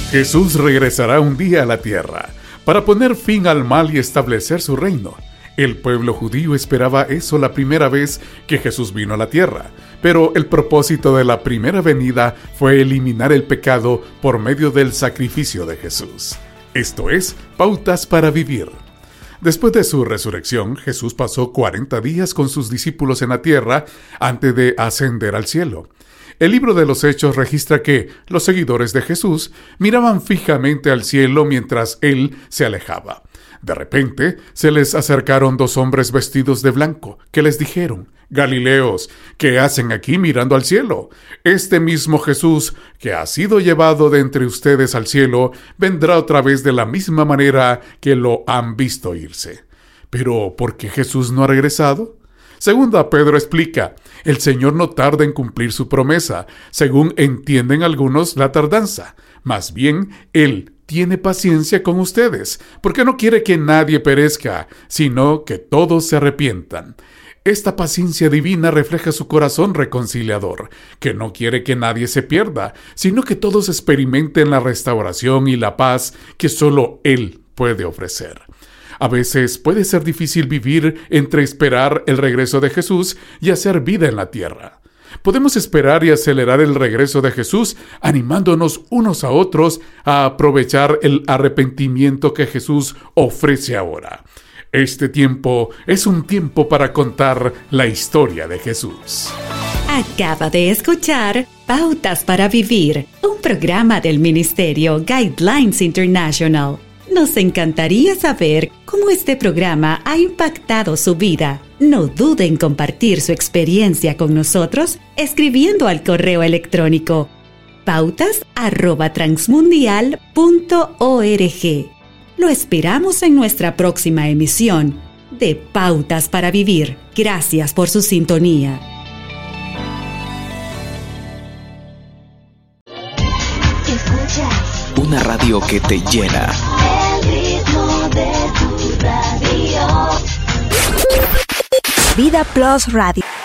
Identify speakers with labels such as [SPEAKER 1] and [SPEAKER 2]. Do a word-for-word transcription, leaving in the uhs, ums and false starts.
[SPEAKER 1] Jesús regresará un día a la tierra para poner fin al mal y establecer su reino. El pueblo judío esperaba eso la primera vez que Jesús vino a la tierra, pero el propósito de la primera venida fue eliminar el pecado por medio del sacrificio de Jesús. Esto es, Pautas para Vivir. Después de su resurrección, Jesús pasó cuarenta días con sus discípulos en la tierra antes de ascender al cielo. El libro de los Hechos registra que los seguidores de Jesús miraban fijamente al cielo mientras él se alejaba. De repente, se les acercaron dos hombres vestidos de blanco, que les dijeron: Galileos, ¿qué hacen aquí mirando al cielo? Este mismo Jesús, que ha sido llevado de entre ustedes al cielo, vendrá otra vez de la misma manera que lo han visto irse. ¿Pero por qué Jesús no ha regresado? Segunda Pedro explica: el Señor no tarda en cumplir su promesa, según entienden algunos la tardanza. Más bien, Él tiene paciencia con ustedes, porque no quiere que nadie perezca, sino que todos se arrepientan. Esta paciencia divina refleja su corazón reconciliador, que no quiere que nadie se pierda, sino que todos experimenten la restauración y la paz que solo Él puede ofrecer. A veces puede ser difícil vivir entre esperar el regreso de Jesús y hacer vida en la tierra. Podemos esperar y acelerar el regreso de Jesús animándonos unos a otros a aprovechar el arrepentimiento que Jesús ofrece ahora. Este tiempo es un tiempo para contar la historia de Jesús.
[SPEAKER 2] Acaba de escuchar Pautas para Vivir, un programa del Ministerio Guidelines International. Nos encantaría saber cómo este programa ha impactado su vida. No dude en compartir su experiencia con nosotros escribiendo al correo electrónico pautas arroba transmundial punto org. Lo esperamos en nuestra próxima emisión de Pautas para Vivir. Gracias por su sintonía.
[SPEAKER 3] Escuchas una radio que te llena. El ritmo de tu radio.
[SPEAKER 4] Vida Plus Radio.